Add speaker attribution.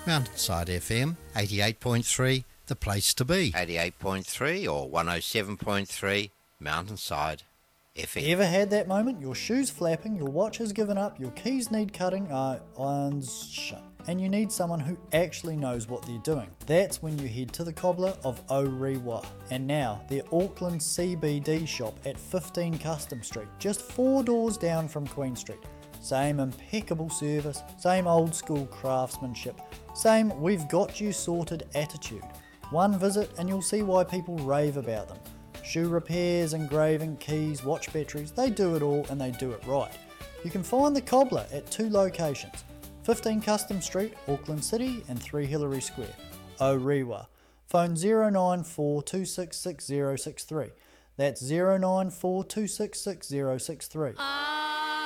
Speaker 1: Mountainside FM 88.3, the place to be.
Speaker 2: 88.3 or 107.3 Mountainside FM.
Speaker 3: You ever had that moment? Your shoes flapping, your watch has given up, your keys need cutting, irons shut, and you need someone who actually knows what they're doing. That's when you head to the Cobbler of Orewa. And now, their Auckland CBD shop at 15 Custom Street, just 4 doors down from Queen Street. Same impeccable service, same old school craftsmanship, same we've got you sorted attitude. One visit and you'll see why people rave about them. Shoe repairs, engraving, keys, watch batteries, they do it all and they do it right. You can find the Cobbler at 2 locations, 15 Custom Street, Auckland City and 3 Hillary Square, Orewa. Phone 094266063. That's 094266063.